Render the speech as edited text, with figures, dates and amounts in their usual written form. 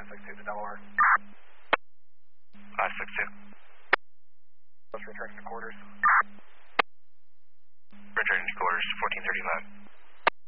562 to Delaware. 562. Let's return to quarters. Returning to quarters, 1435.